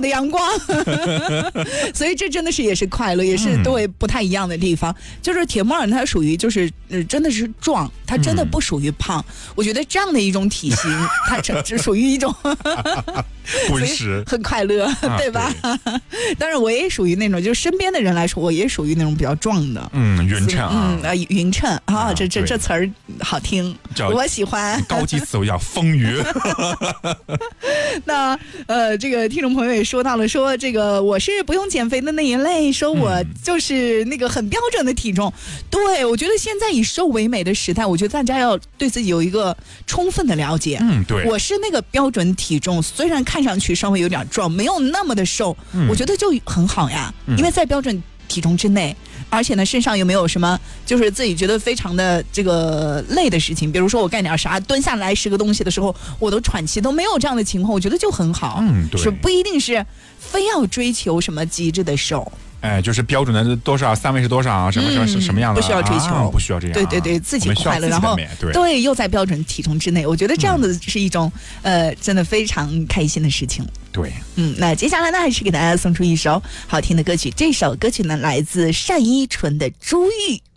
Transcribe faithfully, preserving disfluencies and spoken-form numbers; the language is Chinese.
的阳光。所以这真的是也是快乐，也是对不太一样的地方。嗯、就是铁木尔他属于就是呃真的是壮，他真的不属于胖。嗯、我觉得这样的一种体型，他只只属于一种滚石， 很快乐，啊、对吧？对当然我也属于那种，就是身边的人来说，我也属于那种比较壮的。 嗯，匀称啊， 嗯啊，匀称啊，啊这这这词儿好听，我喜欢。 高级词汇叫丰腴。 那呃，这个听众朋友也说到了，说这个我是不用减肥的那一类，说我就是那个很标准的体重。嗯、对，我觉得现在以瘦为美的时代，我觉得大家要对自己有一个充分的了解。 嗯，对， 我是那个标准体重，虽然看上去稍微有点壮，没有那么的瘦，嗯、我觉得就很好呀，嗯、因为在标准体重之内。而且呢，身上有没有什么就是自己觉得非常的这个累的事情？比如说我干点啥，蹲下来拾个东西的时候，我都喘气，都没有这样的情况，我觉得就很好。 嗯，对， 是不一定是非要追求什么极致的瘦。 哎，就是标准的多少三围是多少，什么什么、嗯、什么样的， 不需要追求， 啊、不需要这样。 对对对，自己快乐，然后对, 对又在标准体重之内，我觉得这样的是一种、嗯、呃，真的非常开心的事情。 对， 嗯，那接下来呢，还是给大家送出一首好听的歌曲，这首歌曲呢来自单依纯的《珠玉》。